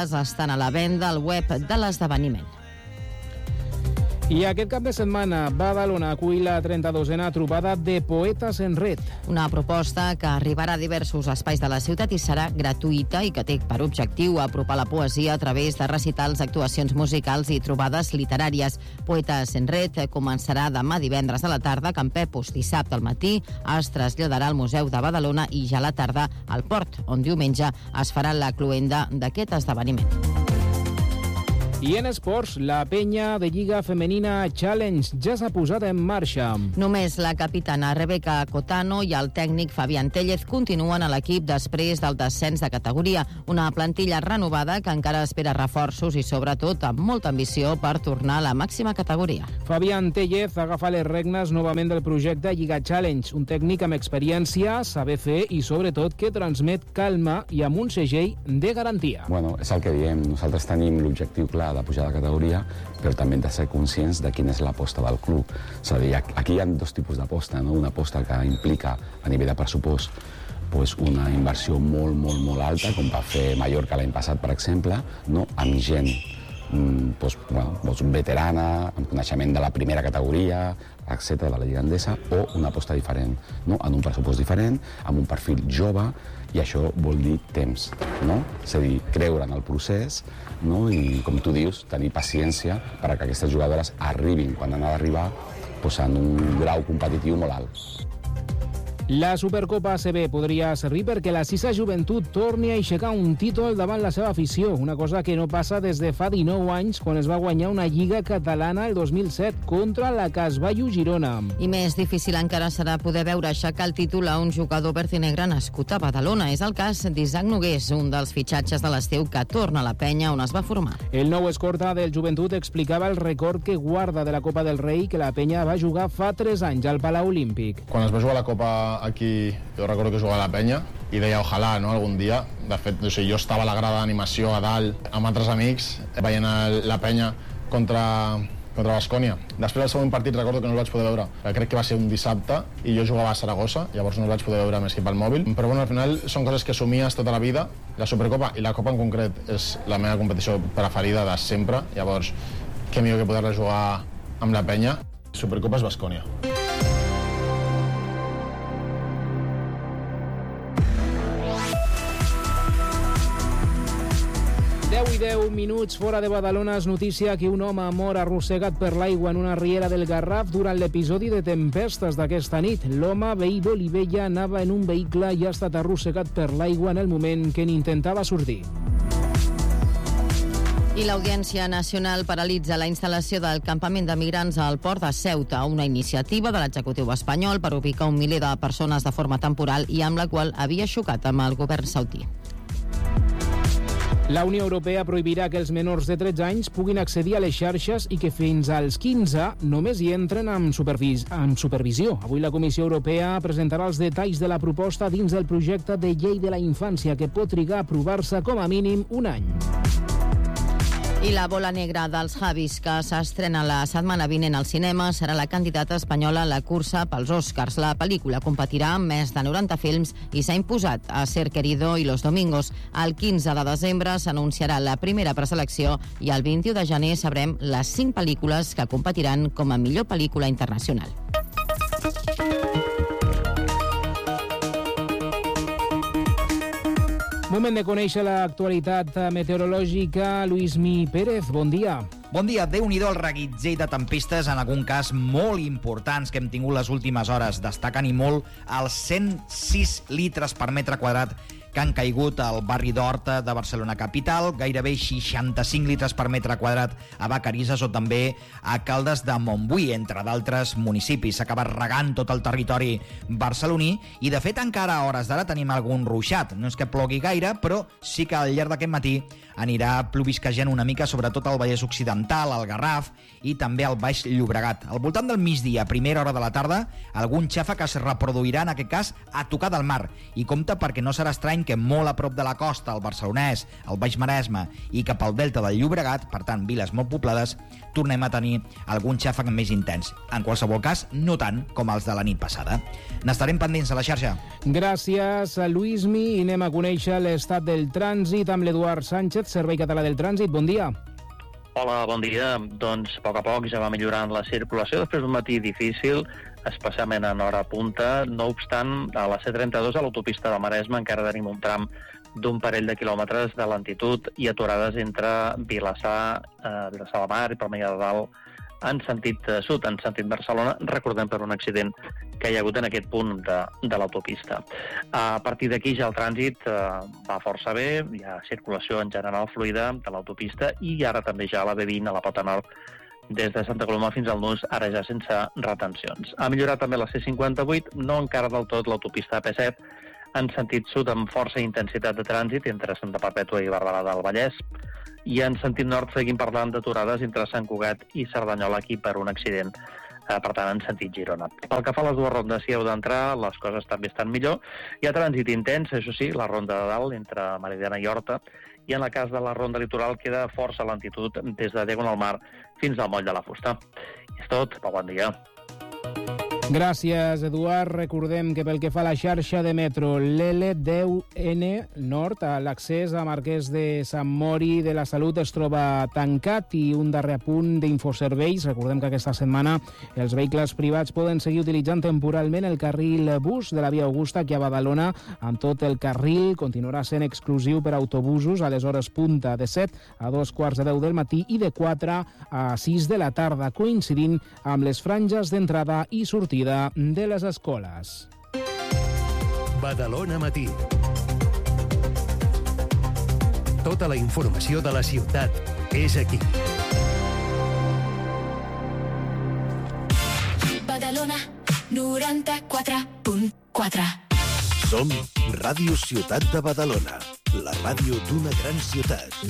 estan a la venda al web de l'esdeveniment. I aquest cap de setmana, Badalona acull la 32a trobada de Poetes en Red. Una proposta que arribarà a diversos espais de la ciutat i serà gratuïta i que té per objectiu apropar la poesia a través de recitals, actuacions musicals i trobades literàries. Poetes en Red començarà demà divendres a la tarda a Can Pepus. Dissabte al matí es traslladarà al Museu de Badalona i ja a la tarda al Port, on diumenge es farà la cloenda d'aquest esdeveniment. I en esports, la penya de Lliga Femenina Challenge ja s'ha posat en marxa. Només la capitana Rebeca Cotano i el tècnic Fabián Tellez continuen a l'equip després del descens de categoria. Una plantilla renovada que encara espera reforços i, sobretot, amb molta ambició per tornar a la màxima categoria. Fabián Tellez agafa les regnes novament del projecte Lliga Challenge, un tècnic amb experiència, saber fer i, sobretot, que transmet calma i amb un segell de garantia. Bueno, és el que diem. Nosaltres tenim l'objectiu clar de pujar de categoria, però també hem de ser conscients de quina és l'aposta del club. És a dir, aquí hi ha dos tipus d'aposta, no? Una aposta que implica, a nivell de pressupost, pues una inversió molt alta, com va fer Mallorca l'any passat, per exemple, no? Amb gent veterana, amb coneixement de la primera categoria, etc., de la Lliga Endesa, o una aposta diferent, no? En un pressupost diferent, amb un perfil jove, i això vol dir temps, no? És a dir, creure en el procés, no? I, com tu dius, tenir paciència perquè aquestes jugadores arribin quan han d'arribar, pues, en un grau competitiu molt alt. La Supercopa ACB podria servir perquè la Sisa Joventut torni a aixecar un títol davant la seva afició, una cosa que no passa des de fa 19 anys, quan es va guanyar una Lliga catalana el 2007 contra la Casballo Girona. I més difícil encara serà poder veure aixecar el títol a un jugador verd i negre nascut a Badalona. És el cas d'Isaac Nogués, un dels fitxatges de l'estiu que torna a la penya on es va formar. El nou escorta del Joventut explicava el record que guarda de la Copa del Rei que la penya va jugar fa 3 anys al Palau Olímpic. Quan es va jugar la Copa aquí, jo recordo que jugava a la penya i deia ojalà, no?, algun dia. De fet, no sé, jo estava a la grada d'animació a dalt amb altres amics veient la penya contra Baskonia. Després del segon partit recordo que no el vaig poder veure. Crec que va ser un dissabte i jo jugava a Saragossa, llavors no el vaig poder veure més que pel mòbil. Però bueno, al final són coses que somies tota la vida. La Supercopa i la Copa en concret és la meva competició preferida de sempre. Llavors, què millor que poder-la jugar amb la penya. Supercopa és Baskonia. 10 minuts fora de Badalona és notícia que un home mor arrossegat per l'aigua en una riera del Garraf durant l'episodi de tempestes d'aquesta nit. L'home, veí d'Olivella, anava en un vehicle i ha estat arrossegat per l'aigua en el moment que n'intentava sortir. I l'Audiència Nacional paralitza la instal·lació del campament de migrants al port de Ceuta, una iniciativa de l'executiu espanyol per ubicar un miler de persones de forma temporal i amb la qual havia xocat amb el govern saudí. La Unió Europea prohibirà que els menors de 13 anys puguin accedir a les xarxes i que fins als 15 només hi entren amb supervisió. Avui la Comissió Europea presentarà els detalls de la proposta dins del projecte de llei de la infància que pot trigar a aprovar-se com a mínim un any. I la bola negra dels Javis, que s'estrena la setmana vinent al cinema, serà la candidata espanyola a la cursa pels Oscars. La pel·lícula competirà amb més de 90 films i s'ha imposat a Ser Querido i Los Domingos. El 15 de desembre s'anunciarà la primera preselecció i el 21 de gener sabrem les 5 pel·lícules que competiran com a millor pel·lícula internacional. Moment de conèixer l'actualitat meteorològica. Lluïsmi Pérez, bon dia. Bon dia. Déu-n'hi-do el reguitzell de tempistes, en algun cas molt importants, que hem tingut les últimes hores. Destaquen i molt els 106 litres per metre quadrat que han caigut al barri d'Horta de Barcelona capital, gairebé 65 litres per metre quadrat a Vacarisses o també a Caldes de Montbui, entre d'altres municipis. S'ha acabat regant tot el territori barceloní i, de fet, encara a hores d'ara tenim algun ruixat. No és que plogui gaire, però sí que al llarg d'aquest matí anirà plovisquejant una mica, sobretot al Vallès Occidental, al Garraf i també al Baix Llobregat. Al voltant del migdia, a primera hora de la tarda, algun xàfec es reproduirà, en aquest cas, a tocar del mar. I compte perquè no serà estrany que molt a prop de la costa, el Barcelonès, el Baix Maresme i cap al delta del Llobregat, per tant, viles molt poblades, tornem a tenir algun xàfec més intens. En qualsevol cas, no tant com els de la nit passada. N'estarem pendents a la xarxa. Gràcies a Luismi i anem a conèixer l'estat del trànsit amb l'Eduard Sánchez, Servei Català del Trànsit. Bon dia. Hola, bon dia. Doncs a poc ja va millorant la circulació després d'un matí difícil, especialment en hora punta. No obstant, a la C32, a l'autopista del Maresme, encara tenim un tram d'un parell de quilòmetres de lentitud i aturades entre Vilassar de Mar i Premià de Dalt en sentit sud, en sentit Barcelona, recordem per un accident que hi ha hagut en aquest punt de l'autopista. A partir d'aquí ja el trànsit va força bé, hi ha circulació en general fluida de l'autopista i ara també ja la B20 a la Pota Nord des de Santa Coloma fins al Nus, ara ja sense retencions. Ha millorat també la C58, no encara del tot l'autopista AP7, en sentit sud amb força intensitat de trànsit entre Santa Perpètua i Barberà del Vallès, i en sentit nord seguim parlant d'aturades entre Sant Cugat i Cerdanyola aquí per un accident, per tant, en sentit Girona. Pel que fa a les dues rondes, si heu d'entrar, les coses també estan millor. Hi ha trànsit intens, això sí, la ronda de dalt, entre Meridiana i Horta, i en el cas de la ronda litoral queda força lentitud des de Diagonal Mar fins al Moll de la Fusta. I és tot, bon dia. Gràcies, Eduard. Recordem que pel que fa a la xarxa de metro, l'L10N Nord, l'accés a Marquès de Sant Mori de la Salut es troba tancat i un darrer apunt d'infoserveis. Recordem que aquesta setmana els vehicles privats poden seguir utilitzant temporalment el carril bus de la Via Augusta aquí a Badalona. Amb tot el carril continuarà sent exclusiu per a autobusos a les hores punta de 7 a 2:15 del matí i de 4 a 6 de la tarda, coincidint amb les franges d'entrada i sortida de les escoles. Badalona Matí. Tota la informació de la ciutat és aquí. Badalona 94.4. Som Ràdio Ciutat de Badalona, la ràdio d'una gran ciutat.